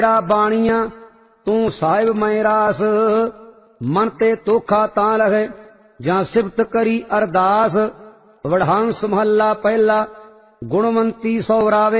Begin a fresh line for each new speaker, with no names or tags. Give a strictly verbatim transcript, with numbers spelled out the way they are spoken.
बाणिया तू साहिब मैं रास, मन ते तोखा तां लगे जां सिफत करी अरदास। वडहंस महला पहला गुणवंती सौरावे,